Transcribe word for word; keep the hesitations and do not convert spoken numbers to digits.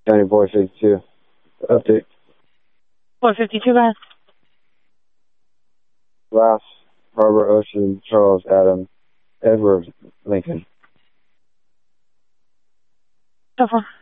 County Boy fifty-two. Update. four fifty-two, guys. Last, Robert Ocean, Charles Adam, Edward Lincoln. So far.